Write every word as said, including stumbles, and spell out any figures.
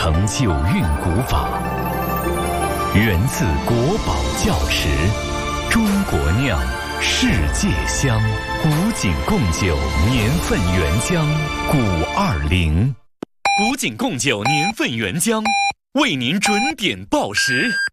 成就韵古法，源自国宝窖池，中国酿，世界香。古井贡酒年份原浆古二零，古井贡酒年份原浆为您准点报时。